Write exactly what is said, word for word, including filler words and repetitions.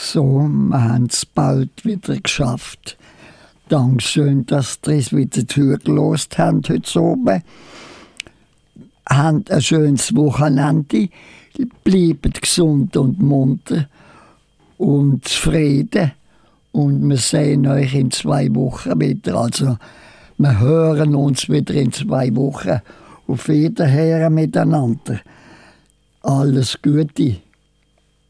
So, wir haben es bald wieder geschafft. Dankeschön, dass ihr es wieder zugelassen habt heute oben. Habt ein schönes Wochenende. Bleibt gesund und munter und zufrieden. Und wir sehen euch in zwei Wochen wieder. Also, wir hören uns wieder in zwei Wochen. Auf Wiederhören miteinander. Alles Gute.